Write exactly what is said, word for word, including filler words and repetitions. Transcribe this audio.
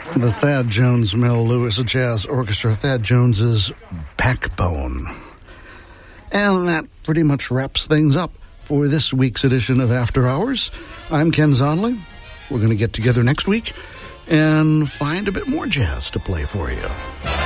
The Thad Jones Mel Lewis Jazz Orchestra, Thad Jones's Backbone. And that pretty much wraps things up for this week's edition of After Hours. I'm Ken Zonley. We're going to get together next week and find a bit more jazz to play for you.